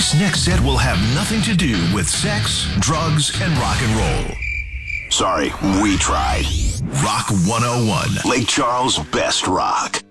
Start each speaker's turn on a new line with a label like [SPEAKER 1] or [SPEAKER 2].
[SPEAKER 1] This next set will have nothing to do with sex, drugs, and rock and roll. Sorry, we tried. Rock 101, Lake Charles' best rock.